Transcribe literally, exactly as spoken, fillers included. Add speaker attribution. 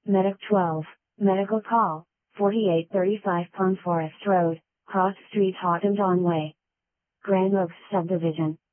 Speaker 1: Medic twelve, Medical Call, forty-eight thirty-five Palm Forest Road, Cross Street Haughton Way. Grand Oaks Subdivision.